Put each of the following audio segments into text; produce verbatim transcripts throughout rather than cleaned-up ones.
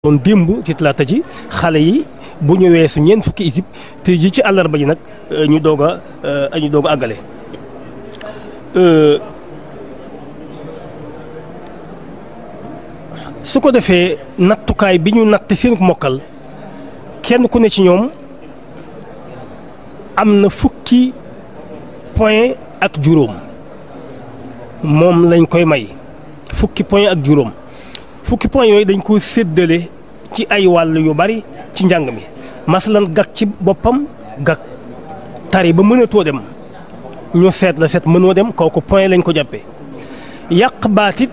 kon démb ci talaata ji xale yi bu ñu weesu ñeent fukki isib te ji ci àllarba ji nag ñu doog a ñu doog a àggale su ko defee nattukaay bi ñu natt seen mokkal kenn ku ne ci ñoom am na fukki point ak juróom moom lañ koy may fukki point ak juróom fukki point yooyu dañ ko séddale ci ay wàll yu bari ci njàng mi masalan gag ci boppam gag tari ba mënatoo dem ñu seet la seet mënoo dem kooku point lañ ko jàppee yàq baatit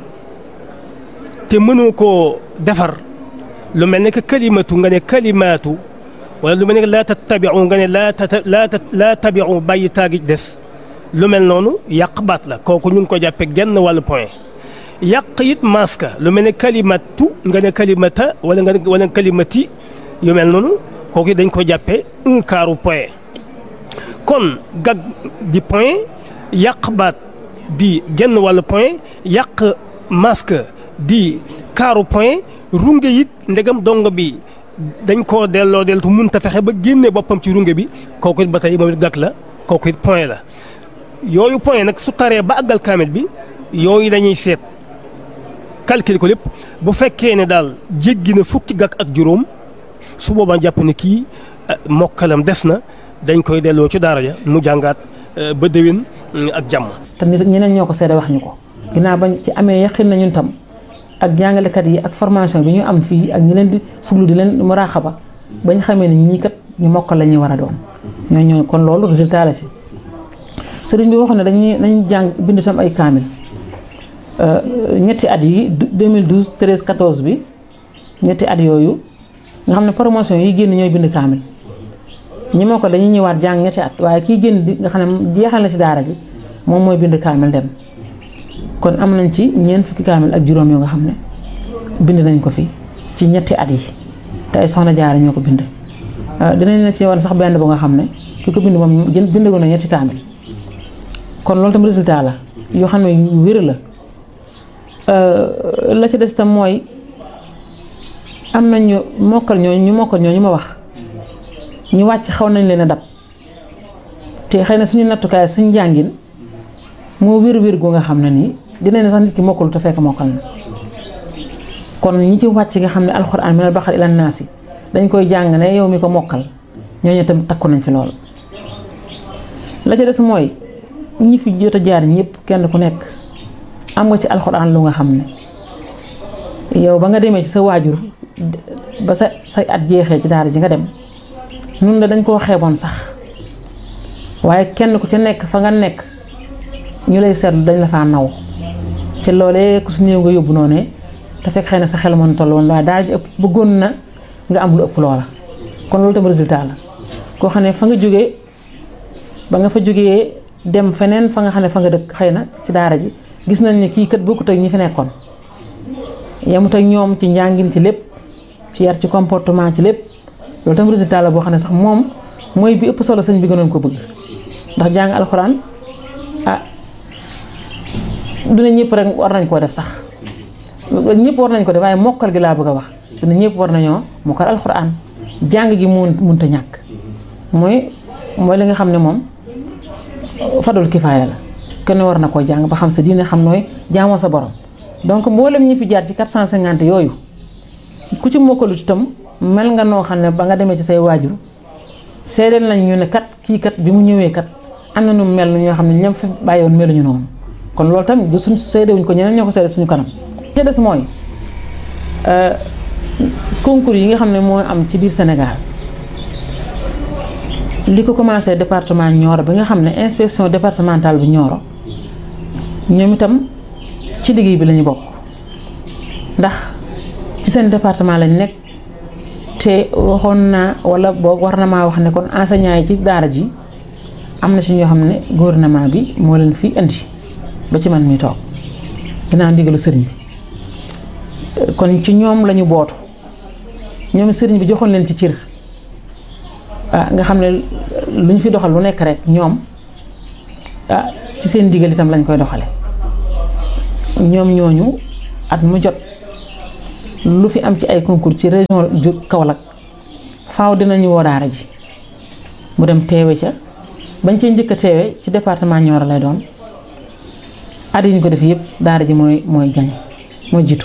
te mënoo koo defar lu mel ne que kalimatu nga ne kalimaatu wala lu mel ne que laa tattabiu nga ne laa tata laa tabiu bàyyi taagi des lu mel noonu yàq baat la kooku ñu ngi ko jàppee genn wàllu point. yàq it maska lu mel ne kalimatu nga ne kalimata wala nga ne wala kalimati yu mel noonu kooku dañ ko jàppee un quart point kon gag di point yàq baat di genn wàllu point yàq maska di quart point runge it ndegam dongo bi dañ koo delloo deltu mun ta fexe ba génne boppam ci runge bi kooku it ba tey moom it gag la kooku it point la yooyu point nag su taree ba àggal kaamil bi yooyu lañuy seet calcul ko lépp bu fekkee ne daal jéggi na fukki gàkk ak juróom su boobaa jàpp ne kii mokkalam des na dañ koy delloo ci daara ja mu jàngaat ba déwén ak jàmm. te nit ñeneen ñoo ko seede wax ñu ko ginnaaw bañ ci amee yaqin na ñun tam ak jàngalekat yi ak formation bi ñu am fii ak ñi leen di fuglu di leen muraaxaba bañ xamee ne ñii kat ñu mokkal la ñuy war a doon ñooñu kon loolu résultat la si sëriñ bi waxoon ne dañuy dañuy jàng bind tam ay kaamil. ñetti at yi deux mille douze treize quatorze bi ñetti at yooyu nga xam ne promotion yi génn ñooy bind kaamil ñi moo ko dañuy ñëwaat jàng ñetti at waaye kii génn di nga xam ne jeexal na ci daara ji moom mooy bind kaamil dem kon am nañ ci ñeent fukki kaamil ak juróom yoo nga xam ne bind nañ ko fi ci ñetti at yi te ay soxna jaara ñoo ko bind dinañ la ci wan sax benn bu nga xam ne ki ko bind moom gën bind ko na ñetti kaamil kon loolu tam résultat la yoo xam ne yu wér la la ci des tam mooy am nañu mokkal ñooñu ñu mokkal ñooñu ma wax ñu wàcc xaw nañ leen a dab te xëy na suñu nattukaay suñu jàngin moo wér wér gu nga xam ne nii dinañ ne sax nit ki mokkalu te fekk mokkal na kon ñi ci wàcc nga xam ne alxuraan minal baqara ilan naasi dañ koy jàng ne yow mi ko mokkal ñooñu tam takku nañ fi lool. la ca des mooy ñi fi jot a jaar ñëpp kenn ku nekk. am nga ci alxuraan lu nga xam ne yow ba nga demee ci sa waajur ba sa say at jeexee ci daara ji nga dem nun la dañ koo xeeboon sax waaye kenn ku ca nekk fa nga nekk ñu lay seetlu dañ la faa naw ci loolee ku su néew nga yóbbu noonu te fekk xëy na sa xel mën toll woon waaye daara ji ëpp bëggoon na nga am lu ëpp loola kon loolu tam résultat la koo xam ne fa nga jógee ba nga fa jógee dem feneen fa nga xam ne fa nga dëkk xëy na ci daara ji gis nañ ne kii kat bokkut ak ñi fi nekkoon yemut ak ñoom ci njàngin ci lépp ci yar ci comportement ci lépp loolu tam résultat la boo xam ne sax moom mooy bi ëpp solo sëñ bi gënoon ko bëgg ndax jàng alxuraan ah du ne ñëpp rek war nañ koo def sax ñëpp war nañ ko def waaye mokkal gi laa bëgg a wax du ne ñëpp war nañoo mokkal alxuraan jàng gi mun munta ñàkk mooy mooy li nga xam ne moom fadul kifaaya la kenn war na koo jàng ba xam sa diine xam nooy jaamoo sa borom donc mboolem ñi fi jaar ci quatre cent cinquante yooyu ku ci mokkalut itam mel nga noo xam ne ba nga demee ci say waajur seedeel nañ ñu ne kat kii kat bi mu ñëwee kat am na nu mel ñoo xam ne ñam fi bàyyiwoon meluñu noonu kon loolu tamit du suñ seedewuñ ko ñeneen ñoo ko seede suñu kanam. te des mooy concours yi nga xam ne moo am ci biir Sénégal li ko commencé département Nioro bi nga xam ne inspection départementale bu Nioro ñoom itam ci liggéey bi lañu bokk ndax ci seen département lañ nekk te waxoon naa wala boog war na maa wax ne kon enseignant yi ci daara ji am na ci ñoo xam ne gouvernement bi moo leen fi indi ba ci man mi toog ginnaaw ndigalu sëriñ bi kon ci ñoom lañu bootu ñoom sëriñ bi joxoon leen ci cër ah nga xam ne lu ñu fi doxal lu nekk rek ñoom ah ci seen ndigal itam lañ koy doxale ñoom ñooñu at mu jot lu fi am ci ay concours ci région ju Kaolack faaw dinañu woo daara ji mu dem teewe ca bañ cee njëkk a teewe ci département Nioro lay doon at yi ñu ko def yëpp daara ji mooy mooy gañ mooy jiitu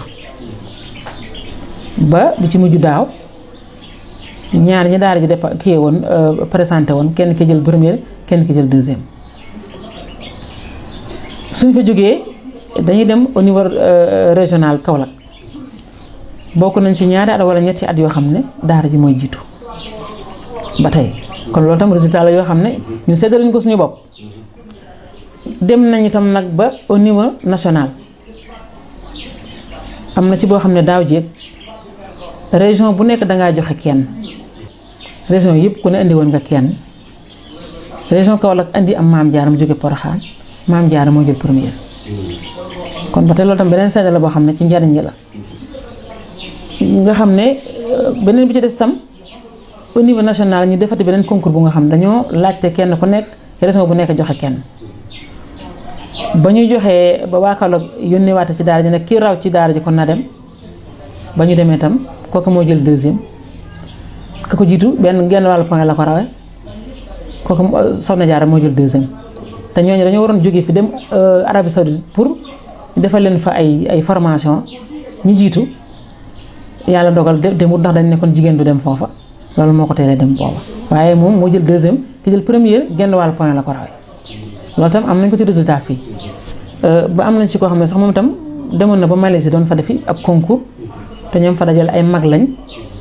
ba bi ci mujj daaw ñaar ñi daara ji dépa kii woon présenté woon kenn ki jël première kenn ki jël deuxième suñ fa jógee dañuy dem au niveau régional Kaolack bokk nañ ci ñaari at wala ñetti at yoo xam ne daara ji mooy jiitu ba tey kon loolu tam résultat la yoo xam ne ñu séddale ñu ko suñu bopp dem nañ itam nag ba au niveau national am na ci boo xam ne daaw jéeg région bu nekk dangaa joxe kenn région yëpp ku ne indi woon nga kenn région Kaolack indi am Maam Jaara mu jóge Porokhane Maam Jaara moo jël première kon ba tey loolu tam beneen seede la boo xam ne ci njariñ la nga xam ne beneen bi ci des tam au niveau national ñu defati beneen concours bu nga xam dañoo laajte kenn ku nekk région bu nekk joxe kenn ba ñu joxee ba waa Kaolack yónnee waate ci daara ji nag kii raw ci daara ji kon na dem ba ñu demee tam kooku moo jël deuxième ka ko jiitu benn genn wàllu point la ko rawee kooku Soxna Jaara moo jël deuxième te ñooñu dañoo waroon jógee fi dem Arabie Saoudite pour defal leen fa ay ay formation ñu jiitu yàlla dogal demut ndax dañ ne kon jigéen du dem foofa loolu moo ko teelee dem booba waaye moom moo jël deuxième ki jël première genn wàllu point la ko rawee loolu tam am nañ ko ci résultat fii ba am nañ ci koo xam ne sax moom itam demoon na ba Malaisie doon fa defi ab concours te ñoom fa dajal ay mag lañ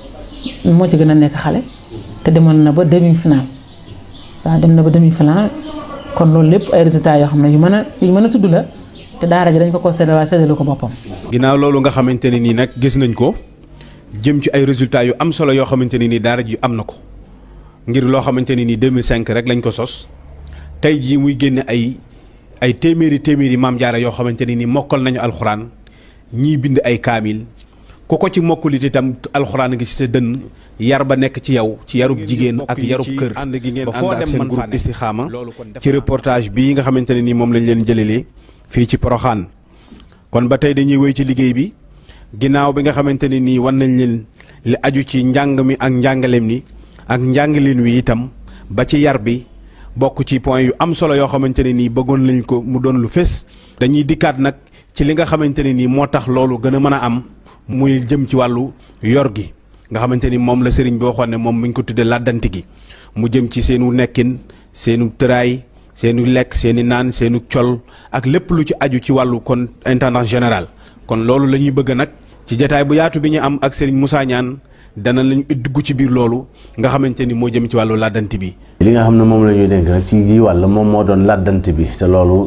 moo ci gën a nekk xale te demoon na ba demi final waaw dem na ba demi final kon loolu lépp ay résultats yoo xam ne yu mën a yu mën a tudd la te daara ji dañ ko ko séddale waaye séddalu ko boppam. ginnaaw loolu nga xamante ne nii nag gis nañ ko jëm ci ay résultats yu am solo yoo xamante ne nii daara ji am na ko ngir loo xamante ne nii deux mille cinq rek lañ ko sos tey jii muy génne ay ay téeméeri téeméeri Maam Jaara yoo xamante ne nii mokkal nañu alxuraan ñii bind ay kaamil. ku ko ci mokkulit itam alxuraan gi ci sa dënn yar ba nekk ci yow ci yarub jigéen ak yarub kër ba foo dem seen groupe Istikhama ci reportage bii nga xamante ne nii moom lañ leen jëlelee fii ci Porokhane kon ba tey dañuy wéy ci liggéey bi ginnaaw bi nga xamante ne nii wan nañ leen li aju ci njàng mi ak njàngaleem ni ak njàngaleen wi itam ba ci yar bi bokk ci point yu am solo yoo xamante ne nii bëggoon lañ ko mu doon lu fés dañuy dikkaat nag ci li nga xamante ne nii moo tax loolu gën a mën a am muy jëm ci wàllu yor gi nga xamante ni moom la sëriñ bi waxoon ne moom mi ngi ko tuddee làddanti gi mu jëm ci seenu nekkin seenu tëraay seenu lekk seeni naan seenu col ak lépp lu ci aju ci wàllu kon intendant général kon loolu la ñuy bëgg nag ci jataay bu yaatu bi ñu am ak sëriñ Moussa Niane dana lañu dugg ci biir loolu nga xamante ni moo jëm ci wàllu làddanti bi. li nga xam ne moom la ñuy dénk nag ci gi wàll moom moo doon làddanti bi te loolu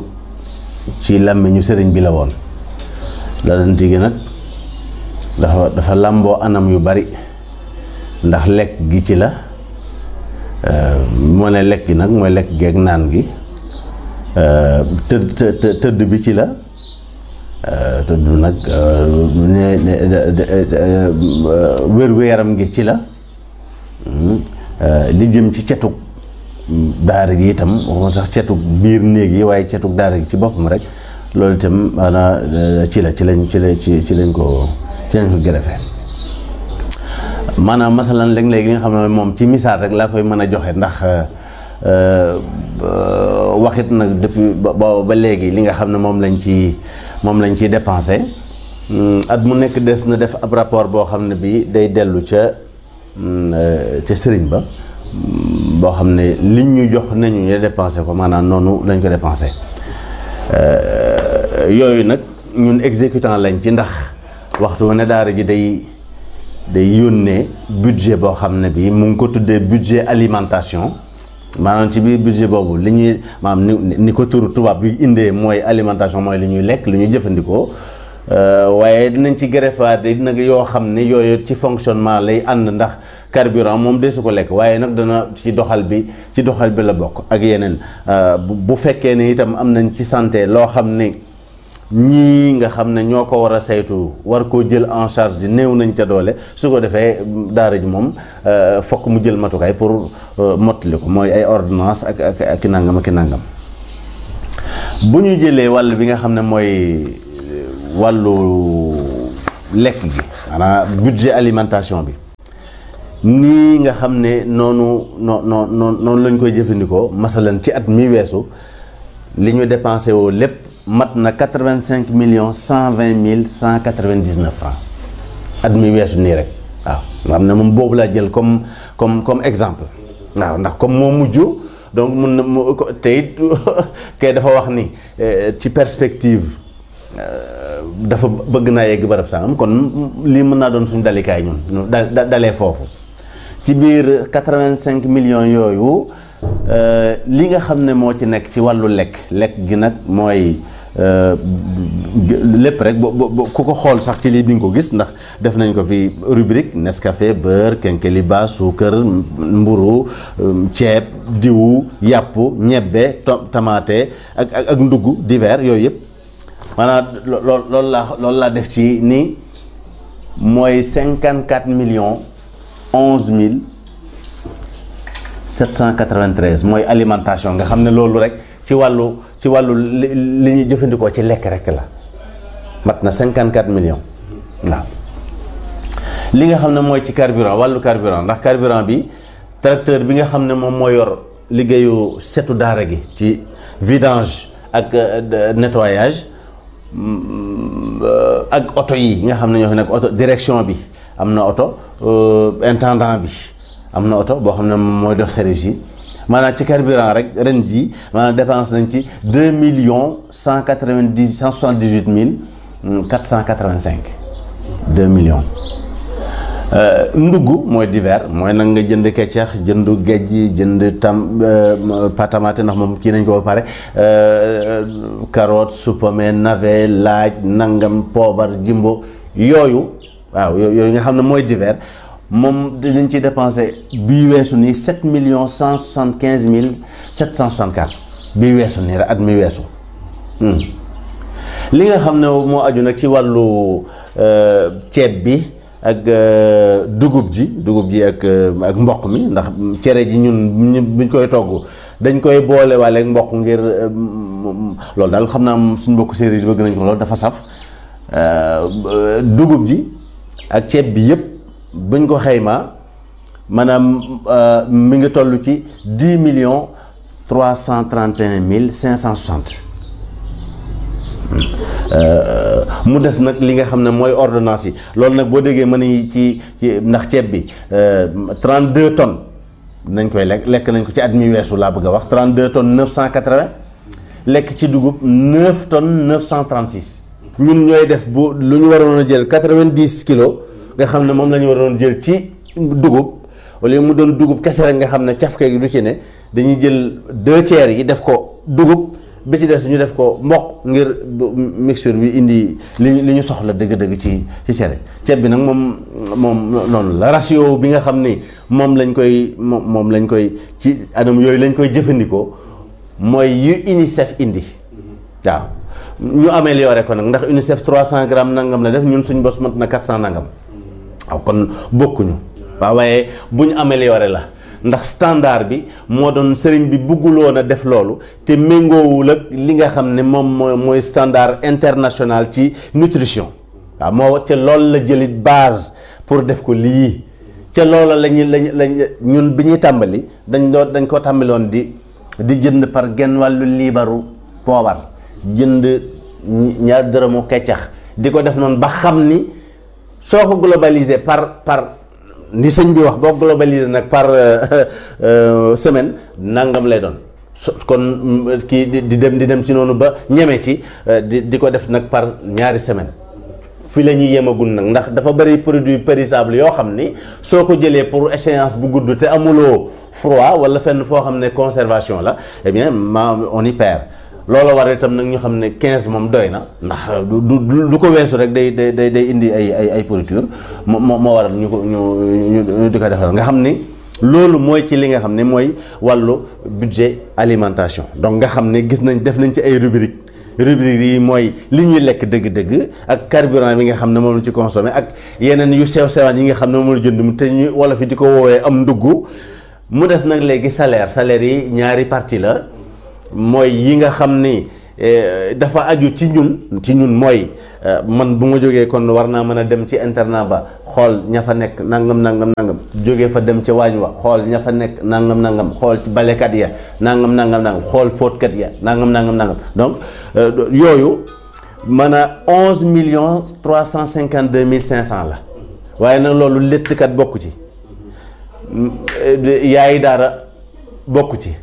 ci làmmiñu sëriñ bi la woon làddanti gi nag dafa dafa làmboo anam yu bari ndax lekk gi ci la moo ne lekk gi nag mooy lekk geeg naan gi tëdd tëdd bi ci la tëdd nag wér-gu-yaram gi ci la li jëm ci cetug daara gi itam waxuma sax cetug biir néeg yi waaye cetug daara gi ci boppam rek loolu itam maanaam ci la ci lañ ci la ci ci lañ ko ci lañ ko gërëfee maanaam masalan léeg-léeg li nga xam ne moom ci misaal rek laa koy mën a joxe ndax waxit nag depuis ba ba léegi li nga xam ne moom lañ ci moom lañ ciy dépensé at mu nekk des na def ab rapport boo xam ne bii day dellu ca ca sëriñ ba boo xam ne liñ ñu jox nañu ñu dépensé ko maanaam noonu lañ ko dépensé yooyu nag ñun exécutant lañ ci ndax waxtu ne daara ji day day yónnee budget boo xam ne bii mu ngi ko tuddee budget alimentation maanaam ci biir budget boobu li ñuy maanaam ni ni ko turu tubaab bi indee mooy alimentation mooy li ñuy lekk li ñuy jëfandikoo waaye dinañ ci greffaat yi nag yoo xam ne yooyu ci fonctionnement lay ànd ndax carburant moom desu ko lekk waaye nag dana ci doxal bi ci doxal bi la bokk ak yeneen bu fekkee ne itam am nañ ci santé loo xam ne ñii nga xam ne ñoo ko war a saytu war koo jël en charge di néew nañ ca doole su ko defee daara ji moom fokk mu jël matukaay pour mottali ko mooy ay ordonnance ak ak ak ki nangam ak ki nangam bu ñu jëlee wàll bi nga xam ne mooy wàllu lekk gi maanaam budget alimentation bi nii nga xam ne noonu noo noo noonu lañ koy jëfandikoo masalan ci at mi weesu li ñu dépensé woo lépp mat na quatre-vingt-cinq millions cent vingt mille cent quatre-vingt-dix-neuf francs at mi weesu nii rek waaw nga xam ne moom boobu laa jël comme comme comme exemple waaw ndax comme moo mujj donc mun na mu te it kay dafa wax ni ci perspective dafa bëgg naa yegg barab sangam kon lii mën naa doon suñu dalikaay ñun da dalee foofu ci biir quatre-vingt-cinq millions yooyu li nga xam ne moo ci nekk ci wàllu lekk lekk gi nag mooy lépp rek ku ko xool sax ci lii di nga ko gis ndax def nañ ko fi rubrique Nescafé beurre kenkeliba suukar mburu ceeb diwu yàpp ñebbe tamaate ak ak ak ndugg divers yooyu yëpp maanaam lool loolu laa loolu laa def ci ni mooy cinquante-quatre millions onze mille sept cent quatre-vingt-treize mooy alimentation nga xam ne loolu rek ci wàllu ci wàllu li ñuy jëfandikoo ci lekk rek la mat na cinquante-quatre millions waaw li nga xam ne mooy ci carburant wàllu carburant ndax carburant bi tracteur bi nga xam ne moom moo yor liggéeyu setu daara gi ci vidange ak nettoyage ak oto yi nga xam ne ñoo fi nekk oto direction bi am na oto intendant bi am na oto boo xam ne mooy dox service yi maanaam ci carburant rek ren ji maanaam dépense nañ ci deux millions cent quatre-vingt-dix cent soixante-dix-huit mille quatre cent quatre-vingt-cinq deux millions ndugg mooy divers mooy nag nga jënd keccax jënd géej jënd tam patamate ndax moom kii nañ ko ba pare carotte supame navet laaj nangam poobar jimbo yooyu waaw yooyu nga xam ne mooy divers moom dinañ ci dépensé bii weesu nii sept millions cent soixante-quinze mille sept cent soixante-quatre bii weesu nii rek at mi weesu li nga xam ne moo aju nag ci wàllu ceeb bi ak dugub ji dugub ji ak ak mboq mi ndax cere ji ñun buñ koy togg dañ koy boole waale ak mboq ngir loolu daal xam naa suñ mbokk séeréer yi bëgg nañ ko loolu dafa saf dugub ji ak ceeb bi yëpp buñ ko xaymaa maanaam mi ngi toll ci dix millions trois cent trente et un mille cinq cent soixante mu des nag li nga xam ne mooy ordonnance yi loolu nag boo déggee mën ni ci ci ndax ceeb bi trente-deux tonnes nañ koy lekk lekk nañ ko ci at mi weesu laa bëgg a wax trente-deux tonnes neuf cent quatre-vingts lekk ci dugub neuf tonnes neuf cent trente-six ñun ñooy def bu lu ñu waroon a jël quatre-vingt-dix kilos nga xam ne moom la ñu waroon jël ci dugub wala mu doon dugub kese rek nga xam ne cafke gi du ci ne dañuy jël deux tiers yi def ko dugub bi ci des ñu def ko mboq ngir mixture bi indi li li ñu soxla dëgg-dëgg ci ci cere ceeb bi nag moom moom noonu la ratio bi nga xam ni moom lañ koy moom moom lañ koy ci anam yooyu lañ koy jëfandikoo mooy yu UNICEF indi waaw ñu amélioré ko nag ndax UNICEF trois cent grammes nangam la def ñun suñ bos mat na quatre cent nangam waaw kon bokkuñu waaw waaye bu ñu amélioré la ndax standard bi moo doon sëriñ bi bëgguloon a def loolu te méngoowul ak li nga xam ne moom mooy mooy standard international ci nutrition waaw moo ca loolu la jëlit base pour def ko lii ca loola lañu lañ lañ ñun bi ñuy tàmbali dañ doon dañ ko tàmbaloon di di jënd par genn wàllu liibaru poobar jënd ñaar dërëmu keccax di ko def noonu ba xam ni soo ko globalisé par par ni sëñ bi wax boo globalisé nag par semaine nangam lay doon kon kii di dem di dem ci noonu ba ñeme ci di di ko def nag par ñaari semaine fi la ñuy yemagul nag ndax dafa bëri produit périssable yoo xam ni soo ko jëlee pour échéance bu gudd te amuloo froid wala fenn foo xam ne conservation la eh bien ma on y perd loolu war itam nag ñu xam ne quinze moom doy na ndax du du du ko weesu rek day day day day indi ay ay ay pourriture moo moo waral ñu ko ñu ñu di ko defal nga xam ni loolu mooy ci li nga xam ne mooy wàllu budget alimentation donc nga xam ne gis nañ def nañ ci ay rubrique rubrique yi mooy li ñuy lekk dëgg-dëgg ak carburant bi nga xam ne moom la ci consommé ak yeneen yu sew sewaan yi nga xam ne moom la jënd mu te ñu wolof yi di ko woowee am ndugg mu des nag léegi salaire salaire yi ñaari partie la mooy yi nga xam ni dafa aju ci ñun ci ñun mooy man bu ma jógee kon war naa mën a dem ci internat ba xool ña fa nekk nangam nangam nangam jógee fa dem ca waañ wa xool ña fa nekk nangam nangam xool ci balekat ya nangam nangam nangam xool fóotkat ya nangam nangam nangam donc yooyu man a onze millions trois cent cinquante deux mille cinq cent la waaye nag loolu léttkat bokku ci yaayi daara bokku ci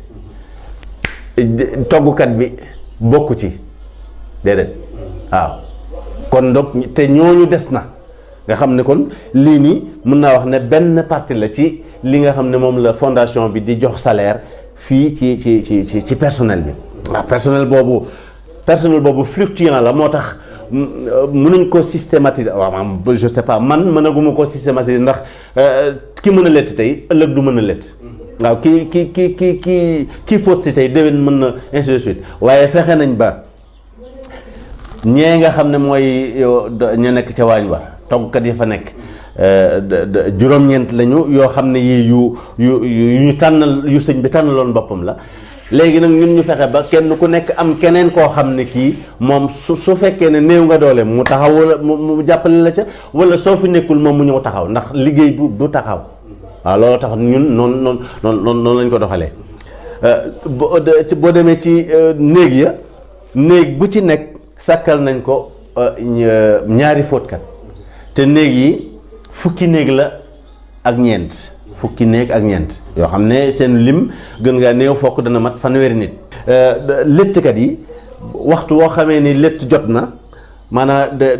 toggukat bi bokku ci déedéet waaw kon donc te ñooñu des na nga xam ne kon lii nii mën naa wax ne benn partie la ci li nga xam ne moom la fondation bi di jox salaire fii ci ci ci ci personnel bi waaw personnel boobu personnel boobu fluctuant la moo tax mënuñ ko systématiser waaw maanaam je sais pas man mënaguma ko systématiser ndax ki mën a lett tey ëllëg du mën a lett waaw ki ki ki ki ki kii fóot si tey déwén mën na ainsi de suite waaye fexe nañ ba ñee nga xam ne mooy ña nekk ca waañ wa toggkat yi fa nekk juróom-ñeent lañu yoo xam ne yii yu yu yu ñu tànnal yu sëñ bi tànnaloon boppam la léegi nag ñun ñu fexe ba kenn ku nekk am keneen koo xam ne kii moom su su fekkee ne néew nga doole mu taxaw wala mu jàppale la ca wala soo fi nekkul moom mu ñëw taxaw ndax liggéey bu du taxaw waaw loolu tax ñun noonu noonu noonu noonu lañ ko doxalee boo demee ci néeg ya néeg bu ci nekk sàkkal nañ ko ñaari fóotkat te néeg yi fukki néeg la ak ñeent fukki néeg ak ñeent yoo xam ne seen lim gën ngaa néew fokk dana mat fanweeri nit léttkat yi waxtu woo xamee ni létt jot na maanaam de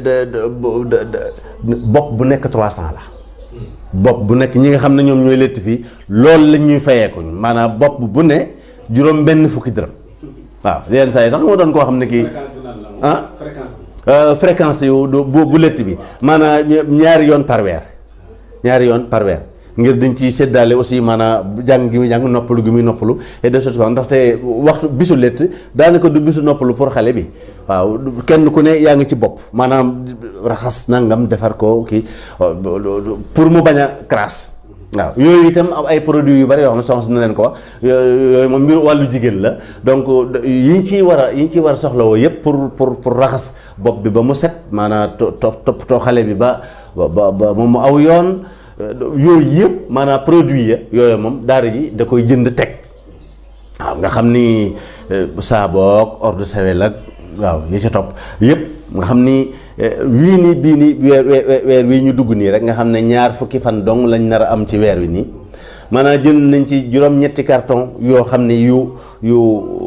de bopp bu nekk trois cent la bopp bu nekk ñi nga xam ne ñoom ñooy létt fii loolu lañ ñuy fayeeku maanaam bopp bu ne juróom benn fukki dërëm waaw yenn saa yi sax moo doon koo xam ne kii ah fréquence yu bu bu létt bi maanaam ñaari yoon par weer ñaari yoon par weer ngir dañ ci séddaale aussi maanaam jàng gi muy jàng noppalu gi muy noppalu et de choses quoi ndaxte waxtu bisu létt daanaka du bisu noppalu pour xale bi waaw kenn ku ne yaa ngi ci bopp maanaam raxas nangam defar ko kii pour mu bañ a crasse waaw yooyu itam ay produits yu bari yoo xam ne soxna na leen ko wax yooyu moom mbir wàllu jigéen la donc yi ñu ciy war a yi ñu ciy war a soxlawoo yëpp pour pour pour raxas bopp bi ba mu set maanaam to toppatoo xale bi ba ba ba mu aw yoon yooyu yëpp maanaam produit ya yooyu moom daara ji da koy jënd teg waaw nga xam ni saaboog eau de Javel ak waaw yi ca topp yëpp nga xam ni wii nii bii nii weer weer wii ñu dugg nii rek nga xam ne ñaar fukki fan dong lañ nar a am ci weer wi nii maanaam jënd nañ ci juróom-ñetti carton yoo xam ne yu yu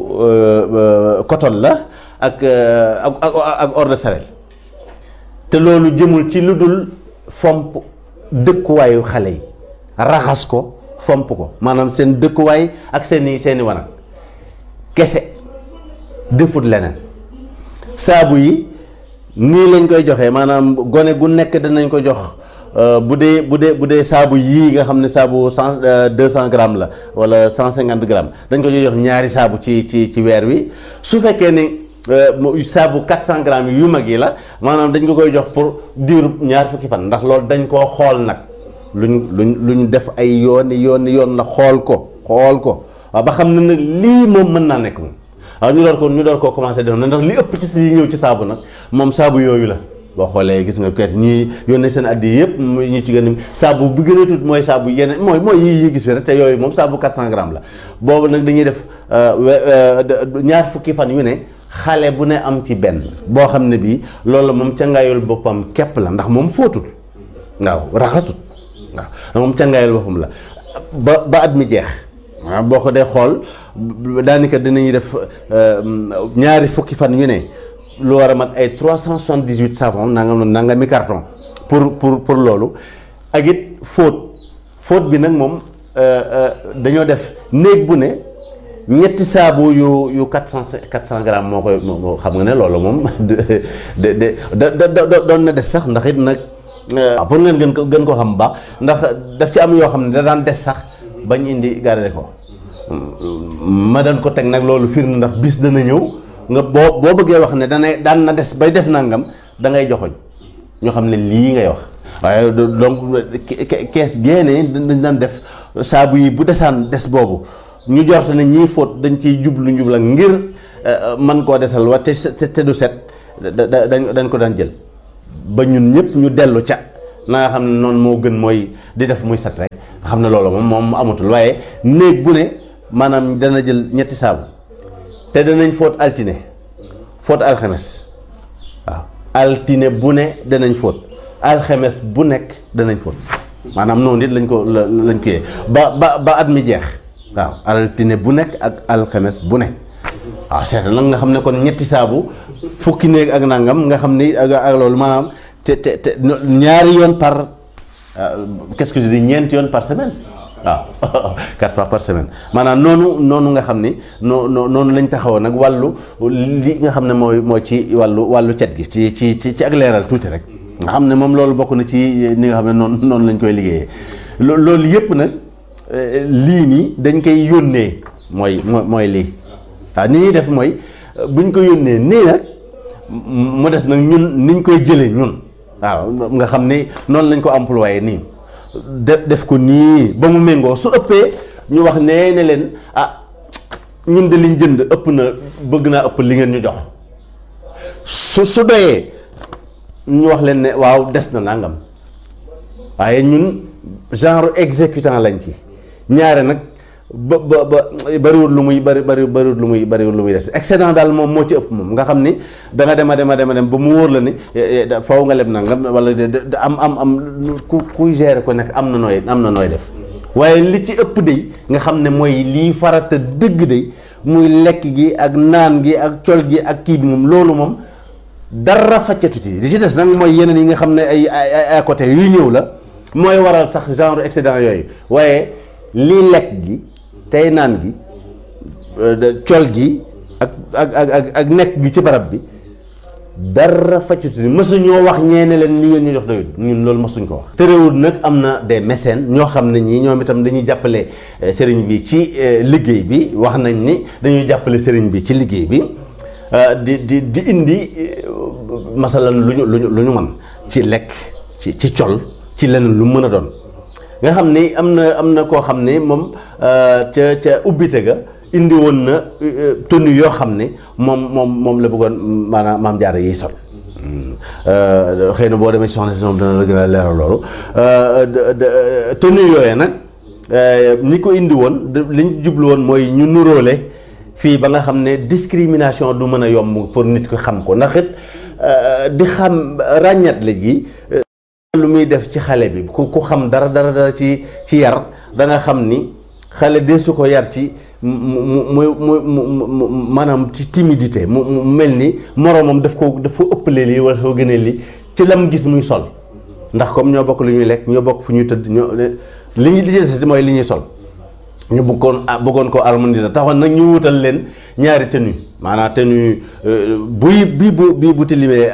coton la ak ak ak eau de Javel te loolu jëmul ci lu dul fomp dëkkuwaayu xale yi raxas ko fomp ko maanaam seen dëkkuwaay ak seeni seeni wanag kese defut leneen saabu yi nii lañ koy joxee maanaam gone gu nekk danañ ko jox bu dee bu dee bu dee saabu yii nga xam ne saabu cent deux cent grammes la wala cent cinquante grammes dañ ko jox ñaari saabu ci ci ci weer wi su fekkee ni saabu quatre cent grammes yu mag yi la maanaam dañ ko koy jox pour diiru ñaar fukki fan ndax loolu dañ koo xool nag luñ luñ luñ def ay yooni yooni yoon la xool ko xool ko waaw ba xam ne nag lii moom mën naa nekk moom waaw ñu door ko ñu door koo commencé def na ndax li ëpp ci si ñëw ci saabu nag moom saabu yooyu la boo xoolee gis nga kayit ñuy yónnee seen addi yëpp ñu ci gën a saabu bu gën a tuut mooy saabu yeneen mooy mooy yi yi gis fi rek te yooyu moom saabu quatre cent grammes la boobu nag dañuy def ñaar fukki fan yu ne xale bu ne am ci benn boo xam ne bii loolu moom cangaayul boppam képp la ndax moom fóotul waaw raxasut waaw moom cangaayul boppam la ba ba at mi jeex waaw boo ko dee xool daanaka dinañuy def ñaari fukki fan yu ne lu war a mat ay trois cent soixante-dix-huit savon nangam nangami carton pour pour pour loolu ak it fóot fóot bi nag moom dañoo def néeg bu ne ñetti saabu yu yu quatre cent quatre cent grammes moo koy moo xam nga ne loolu moom de de de doon na des sax ndax it nag pour ngeen gën ko gën ko xam baax ndax daf ci am yoo xam ne da daan des sax bañ indi garder ko ma daan ko teg nag loolu firnde ndax bis dana ñëw nga boo boo bëggee wax ne dana daan na des bay def nangam da ngay joxoñ ñoo xam ne lii ngay wax waaye donc kees génne dañ daan def saabu yi bu desaan des boobu ñu jorte ne ñii fóot dañ ciy jublu njubla ngir man koo desal wa te te du set dañ dañ ko daan jël ba ñun ñëpp ñu dellu ca na nga xam ne noonu moo gën mooy di def muy set rek nga xam ne loolu moom moom amatul waaye néeg bu ne maanaam dana jël ñetti saabu te danañ fóot altine fóot alxames waaw altine bu ne danañ fóot alxames bu nekk danañ fóot maanaam noonu it lañ ko lañ ko yee ba ba ba at mi jeex waaw altine bu nekk ak alxames bu nekk waaw seetal nag nga xam ne kon ñetti saabu fukki néeg ak nangam nga xam ni ak ak loolu maanaam te te te ñaari yoon par qu'est-ce que je dis ñeenti yoon par semaine waaw quatre fois par semaine maanaam noonu noonu nga xam ni noo noonu lañ taxawoon nag wàllu li nga xam ne mooy mooy ci wàllu wàllu cet gi ci ci ci ci ak leeral tuuti rek nga xam ne moom loolu bokk na ci ni nga xam ne noonu noonu lañ koy liggéeyee loolu yëpp nag lii nii dañ koy yónnee mooy mooy lii waaw ni ñuy def mooy buñ ko yónnee nii nag mu des nag ñun niñ koy jëlee ñun waaw nga xam ni noonu lañ ko employé nii def def ko nii ba mu méngoo su ëppee ñu wax nee ne leen ah ñun de liñ jënd ëpp na bëgg naa ëpp li ngeen ñu jox su su doyee ñu wax leen ne waaw des na nangam waaye ñun genre exécutant lañ ci ñaare nag ba ba ba bariwul lu muy bari bari bariwul lu muy bariwul lu muy des excédent daal moom moo ci ëpp moom nga xam ni da nga dem a dem a dem a dem ba mu wóor la ni faw nga leb nangam wala am am am ku kuy gérer ko nekk am na nooy am na nooy def waaye li ci ëpp day nga xam ne mooy lii farata dëgg day muy lekk gi ak naan gi ak col gi ak kii bi moom loolu moom dara faccatu ci li ci des nag mooy yeneen yi nga xam ne ay ay à côté yuy ñëw la mooy waral sax genre excédent yooyu waaye lii lekk gi tey naan gi col gi ak ak ak ak nekk gi ci barab bi dara faccatu ni mësuñoo wax ñeene leen li ngeen ñu jox doyul ñun loolu mësuñ ko wax. terewul nag am na des mécènes ñoo xam ne ñii ñoom itam dañuy jàppale sëriñ bi ci liggéey bi wax nañ ni dañuy jàppale sëriñ bi ci liggéey bi di di di indi masalan lu ñu lu ñu lu ñu mën ci lekk ci ci col ci leneen lu mën a doon. nga xam ni am na am na koo xam ni moom ca ca ubbite ga indi woon na tenue yoo xam ni moom moom moom la bëggoon maanaam maam jaara yiy sol xëy na boo demee ci soxna si moom dana la gën a leeral loolu tenue yooyee nag ñi ko indi woon li ñu jublu woon mooy ñu nuróole fii ba nga xam ne discrimination du mën a yomb pour nit ko xam ko ndax it di xam ràññat la gi lu muy def ci xale bi ku ku xam dara dara dara ci ci yar da nga xam ni xale de su ko yar ci mu mu mu mu maanaam ci timidité mu mu mel ni moroomam daf ko daf ko ëppalee lii wala soo gënee lii ci lam gis muy sol ndax comme ñoo bokk lu ñuy lekk ñoo bokk fu ñuy tëdd ñoo li ñuy lijjanti mooy li ñuy sol ñu bëggoon bëggoon ko harmoniser taxoon nag ñu wutal leen ñaari tenue maanaam tenue buy bii bu bii bu tilimee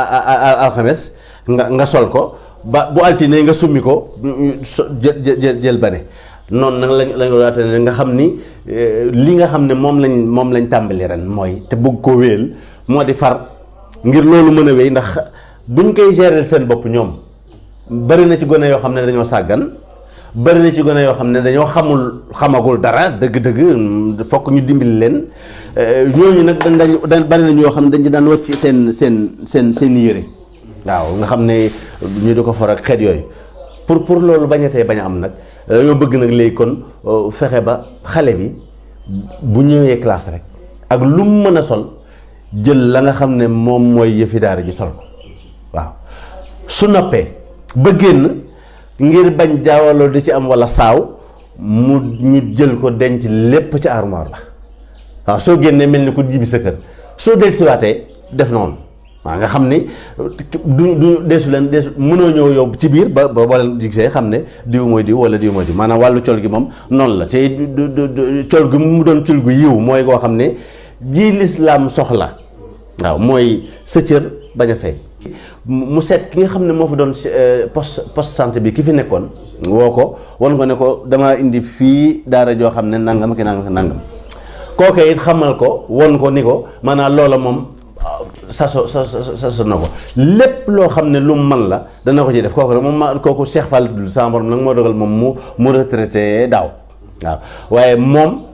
alxames nga nga sol ko ba bu altine nga summi ko jël jël jël bane noonu nag lañ lañ waate ne nga xam ni li nga xam ne moom lañ moom lañ tàmbali ren mooy te bëgg ko wéel moo di far ngir loolu mën a wéy ndax buñ koy gérer seen bopp ñoom bari na ci gone yoo xam ne dañoo sàggan bari na ci gone yoo xam ne dañoo xamul xamagul dara dëgg-dëgg fokk ñu dimbali leen ñooñu nag dañ dañ bari na ñoo xam ne dañ daan wàcc seen seen seen seen yére waaw nga xam ne ñu di ko for ak xeet yooyu pour pour loolu bañatee bañ a am nag dañoo bëgg nag léegi kon fexe ba xale bi bu ñëwee classe rek ak lu mu mën a sol jël la nga xam ne moom mooy yëfi daara ji sol ko waaw su noppee ba génn ngir bañ jaawaloo di ci am walla saaw mu ñu jël ko denc lépp ci armoire la waaw soo génnee mel ni ko jibi sa kër soo dellusiwaatee def noonu waaw nga xam ni du du deesu leen deesu mënoo ñëw yow ci biir ba ba boo leen gisee xam ne diw mooy diw wala diw mooy diw maanaam wàllu col gi moom noonu la te du du col gi mu doon col gu yiw mooy koo xam ne ji lislaam soxla waaw mooy sa cër bañ a feeñ mu seet ki nga xam ne moo fi doon poste poste santé bi ki fi nekkoon woo ko wan ko ne ko dama indi fii daara joo xam ne nangam ki nangam ki nangam kooke it xamal ko won ko ni ko maanaam loola moom saso sa saso na ko lépp loo xam ne lu mu man la dana ko ci def kooku nag moom ma kooku Cheikh Fall sama borom nag moo dogal moom mu mu retraité daaw waaw waaye moom ak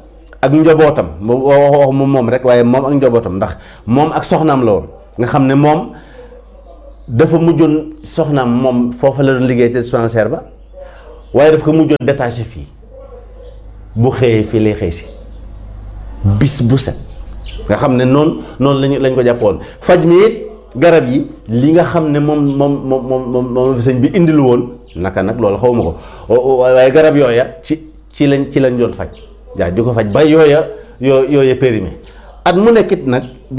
ak njabootam wax moom moom rek waaye moom ak njabootam ndax moom ak soxnaam la woon nga xam ne moom dafa mujjoon soxnaam moom foofa la doon liggéey te dispensaire ba waaye daf ko mujjoon détaché fii bu xëyee fii lay xëy si bis bu set nga xam ne noonu noonu lañu lañ ko jàppoon faj mi it garab yi li nga xam ne moom moom moom moom moom fi sëñ bi indilu woon naka nag loolu xaw ma ko waaye garab yooya ci ci lañ ci lañ doon faj waaw di ko faj ba yooya yoo yooya périmé at mu nekkit nag